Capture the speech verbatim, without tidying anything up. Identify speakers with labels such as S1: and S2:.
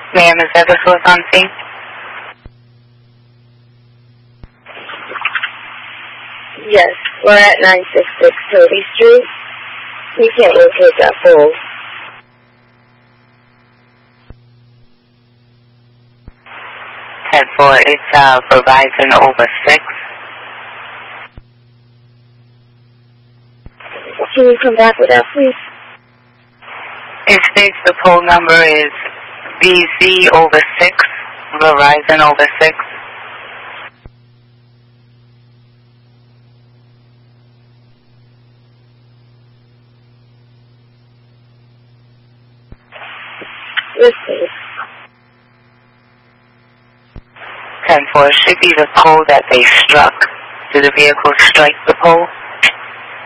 S1: Ma'am, is that the source on scene?
S2: Yes, we're at nine sixty-six Toby Street. We can't locate that pole.
S1: ten four, it's uh, Verizon over six.
S2: Can you come back with that, please?
S1: It states the pole number is V Z over six, Verizon over six.
S2: Yes, please.
S1: ten four should be the pole that they struck. Did the vehicle strike the pole?